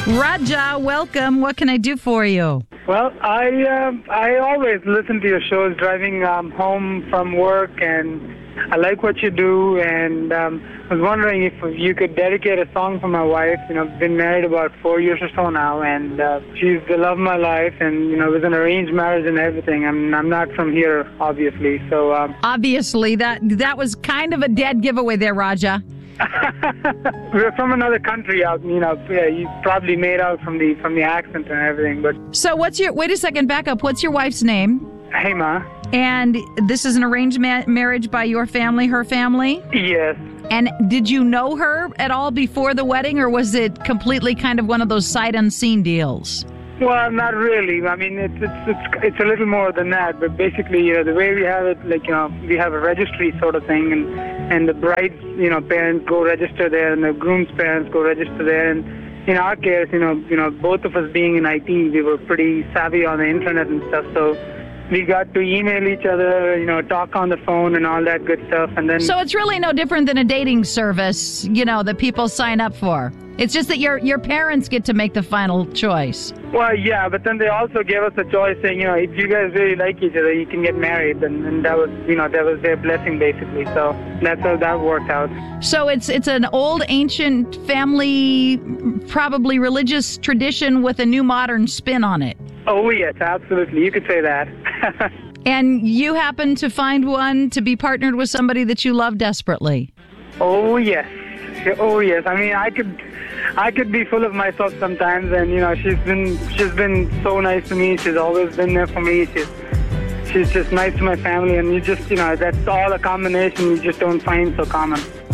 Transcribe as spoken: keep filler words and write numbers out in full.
Raja, welcome. What can I do for you? Well, I uh, I always listen to your shows driving um, home from work, and I like what you do, and um, I was wondering if you could dedicate a song for my wife. You know, I've been married about four years or so now, and uh, she's the love of my life, and, you know, it was an arranged marriage and everything. I'm, I'm not from here, obviously, so... Um, Obviously, that that was kind of a dead giveaway there, Raja. We're from another country, out. You know, yeah, you probably made out from the from the accent and everything. But So what's your, wait a second, back up. What's your wife's name? Hema. And this is an arranged ma- marriage by your family, her family? Yes. And did you know her at all before the wedding, or was it completely kind of one of those sight unseen deals? Well, not really. I mean, it's it's it's it's a little more than that. But basically, you know, the way we have it, like, you know, we have a registry sort of thing, and and the bride's, you know, parents go register there, and the groom's parents go register there. And in our case, you know, you know, both of us being in I T, we were pretty savvy on the internet and stuff. So we got to email each other, you know, talk on the phone and all that good stuff. And then So it's really no different than a dating service, you know, that people sign up for. It's just that your your parents get to make the final choice. Well, yeah, but then they also gave us a choice saying, you know, if you guys really like each other, you can get married. And, and that was, you know, that was their blessing, basically. So that's how that worked out. So it's it's an old, ancient family, probably religious tradition with a new modern spin on it. Oh, yes, absolutely. You could say that. And you happen to find one to be partnered with somebody that you love desperately. Oh, yes. Oh, yes. I mean, I could... I could be full of myself sometimes, and, you know, she's been she's been so nice to me. She's always been there for me. She's she's just nice to my family, and you just, you know, that's all a combination you just don't find so common.